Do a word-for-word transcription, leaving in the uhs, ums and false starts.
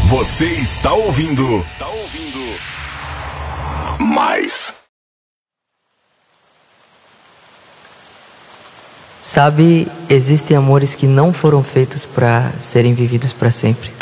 Você está ouvindo. Está ouvindo. Mais. Sabe, existem amores que não foram feitos para serem vividos para sempre.